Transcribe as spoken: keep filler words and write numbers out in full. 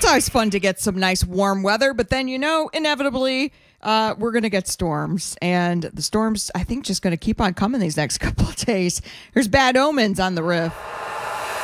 it's always fun to get some nice warm weather, but then, you know, inevitably, uh, we're going to get storms. And the storms, I think, just going to keep on coming these next couple of days. There's bad omens on the roof.